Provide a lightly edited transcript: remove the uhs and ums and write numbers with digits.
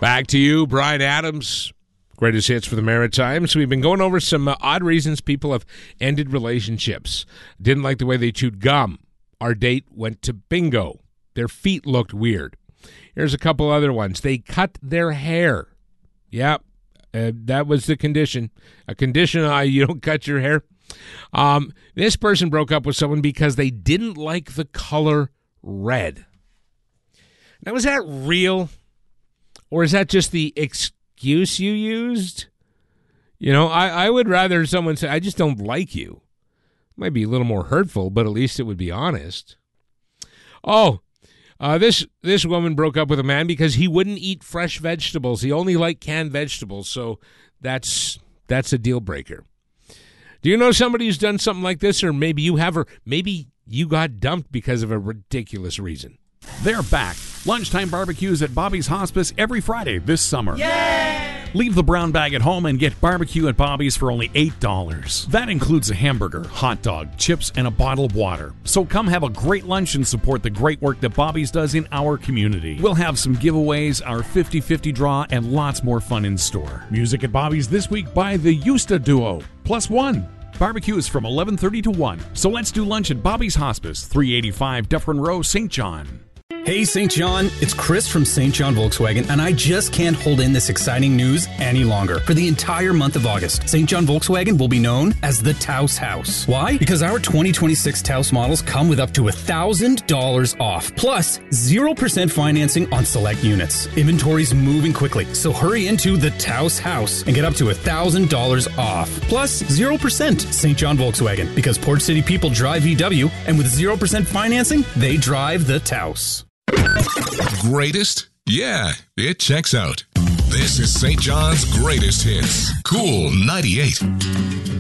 Back to you, Brian Adams. Greatest hits for the Maritimes. We've been going over some odd reasons people have ended relationships. Didn't like the way they chewed gum. Our date went to bingo. Their feet looked weird. Here's a couple other ones. They cut their hair. Yeah, that was the condition. A condition you don't cut your hair. This person broke up with someone because they didn't like the color red. Now, is that real? Or is that just the excuse you used? You know, I would rather someone say, I just don't like you. Might be a little more hurtful, but at least it would be honest. This woman broke up with a man because he wouldn't eat fresh vegetables. He only liked canned vegetables, so that's a deal breaker. Do you know somebody who's done something like this, or maybe you have, or maybe you got dumped because of a ridiculous reason? They're back. Lunchtime barbecues at Bobby's Hospice every Friday this summer. Yay! Leave the brown bag at home and get barbecue at Bobby's for only $8. That includes a hamburger, hot dog, chips, and a bottle of water. So come have a great lunch and support the great work that Bobby's does in our community. We'll have some giveaways, our 50-50 draw, and lots more fun in store. Music at Bobby's this week by the Eusta Duo, +1. Barbecue is from 11:30 to 1. So let's do lunch at Bobby's Hospice, 385 Dufferin Row, St. John. Hey, St. John, it's Chris from St. John Volkswagen, and I just can't hold in this exciting news any longer. For the entire month of August, St. John Volkswagen will be known as the Taos House. Why? Because our 2026 Taos models come with up to $1,000 off, plus 0% financing on select units. Inventory's moving quickly, so hurry into the Taos House and get up to $1,000 off, plus 0%. St. John Volkswagen, because Port City people drive VW, and with 0% financing, they drive the Taos. Greatest? Yeah, it checks out. This is St. John's Greatest Hits. Cool 98.